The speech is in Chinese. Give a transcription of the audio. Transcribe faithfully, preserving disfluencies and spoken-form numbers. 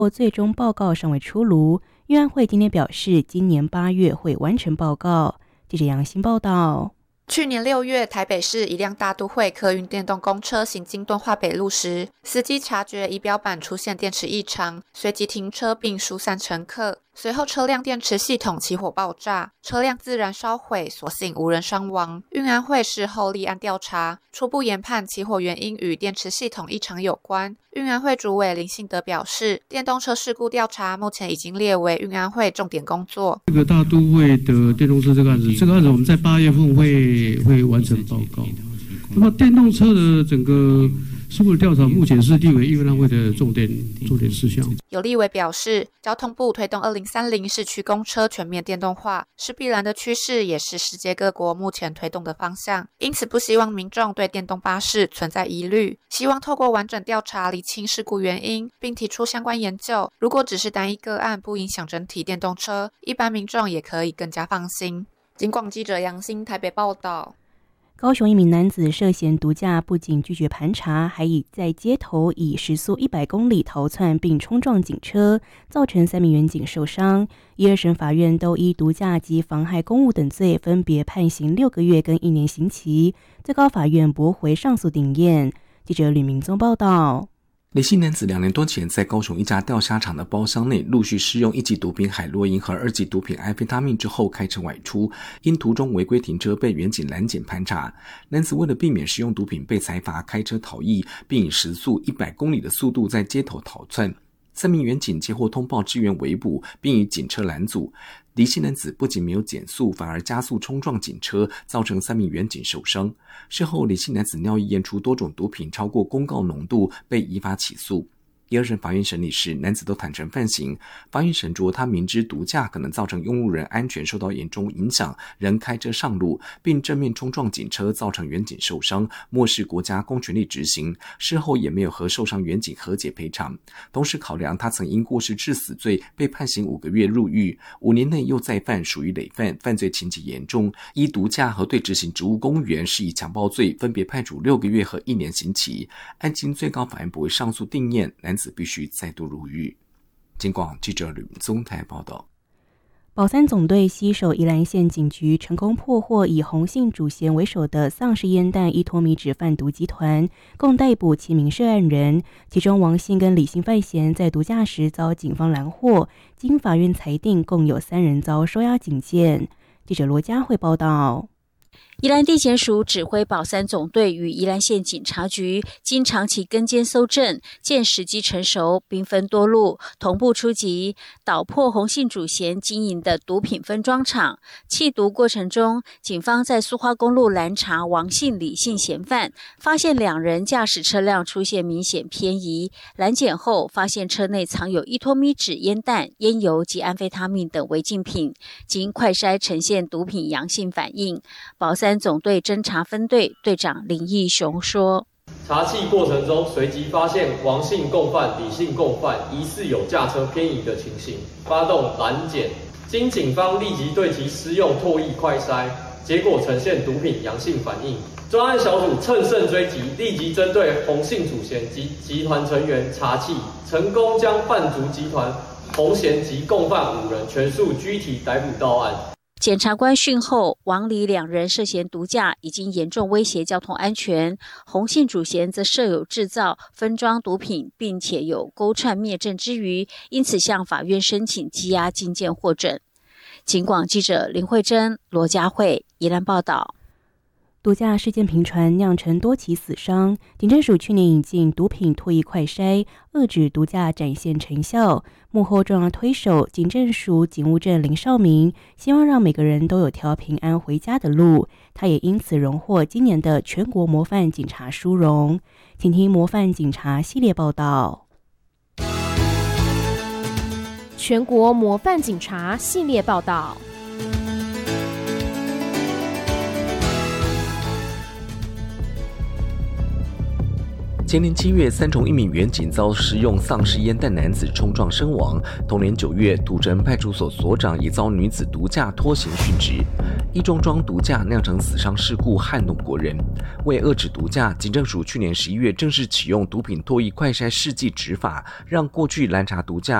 最终报告尚未出炉，运安会今天表示，今年八月会完成报告。记者杨欣报道。 去年六月，台北市一辆大都会客运电动公车行经敦化北路时，司机察觉仪表板出现电池异常，随即停车并疏散乘客。随后车辆电池系统起火爆炸，车辆自燃烧毁，所幸无人伤亡。运安会事后立案调查，初步研判起火原因与电池系统异常有关。运安会主委林信德表示，电动车事故调查目前已经列为运安会重点工作。 这个大都会的电动车这个案子，这个案子我们在八月份会会完成报告。那么电动车的整个事故的调查，目前是立为运安会的重点重点事项。 有立委表示，交通部推动二零三零市区公车全面电动化是必然的趋势，也是世界各国目前推动的方向。因此，不希望民众对电动巴士存在疑虑，希望透过完整调查厘清事故原因，并提出相关研究。如果只是单一个案，不影响整体电动车，一般民众也可以更加放心。警广记者杨欣台北报道。 高雄一名男子涉嫌毒驾，不仅拒绝盘查，还以在街头以时速一百公里逃窜并冲撞警车，造成三名员警受伤。一二审法院都依毒驾及妨害公务等罪，分别判刑六个月跟一年刑期。最高法院驳回上诉定验。记者吕明宗报道。 李姓男子两年多前在高雄一家钓虾场的包厢内陆续施用一级毒品海洛因和二级毒品安非他命之后开车外出，因途中违规停车被员警拦检盘查。男子为了避免使用毒品被裁罚，开车逃逸，并以时速一百公里的速度在街头逃窜。三名员警接获通报支援围捕，并以警车拦阻。李姓男子不仅没有减速，反而加速冲撞警车，造成三名员警受伤。事后，李姓男子尿液验出多种毒品超过公告浓度，被依法起诉。第二审法院审理时，男子都坦诚犯行。法院审酌他明知毒驾可能造成用路人安全受到严重影响，仍开车上路，并正面冲撞警车，造成员警受伤，漠视国家公权力执行。事后也没有和受伤员警和解赔偿。同时考量他曾因过失致死罪被判刑五个月入狱，五年内又再犯，属于累犯，犯罪情节严重，依毒驾和对执行职务公务员施以强暴罪，分别判处六个月和一年刑期。案经最高法院驳回上诉定验，男子必须再度入狱。警广记者吕宗台报道。 保三总队携手宜兰县警局，成功破获以洪姓主嫌为首的丧尸烟弹依托米脂贩毒集团，共逮捕七名涉案人，其中王姓跟李姓犯嫌在毒驾时遭警方拦获，经法院裁定共有三人遭收押警戒。记者罗佳慧报道。 宜兰地检署指挥保三总队与宜兰县警察局经长期跟监搜证，见时机成熟，兵分多路，同步出击，捣破洪姓主嫌经营的毒品分装厂。缉毒过程中，警方在苏花公路拦查王姓、李姓嫌犯，发现两人驾驶车辆出现明显偏移，拦检后发现车内藏有依托米脂烟弹、烟油及安非他命等违禁品，经快筛呈现毒品阳性反应。保三总队侦查分队队长林义雄说， 查缉过程中随即发现王姓共犯、李姓共犯疑似有驾车偏移的情形，发动拦检，经警方立即对其施用唾液快筛，结果呈现毒品阳性反应。专案小组乘胜追击，立即针对洪姓主嫌及集团成员查缉，成功将贩毒集团洪嫌及共犯五人全数拘提逮捕到案。 检察官讯后，王李两人涉嫌毒驾，已经严重威胁交通安全。洪姓主嫌则设有制造、分装毒品，并且有勾串灭证之余，因此向法院申请羁押禁见获准。警广记者林慧珍、罗佳慧宜兰报道。 毒驾事件频传，酿成多起死伤。警政署去年引进毒品唾液快筛，遏止毒驾展现成效。幕后重要推手警政署警务正林少明，希望让每个人都有条平安回家的路。他也因此荣获今年的全国模范警察殊荣。请听模范警察系列报道。 全国模范警察系列报道。 前年七月，三重一名员警遭施用丧尸烟弹男子冲撞身亡。同年九月，土城派出所所长也遭女子毒驾拖行殉职。 一中庄毒驾酿成死伤事故撼动国人。为遏止毒驾，警政署去年十一月正式启用毒品唾液快筛试剂执法，让过去拦查毒驾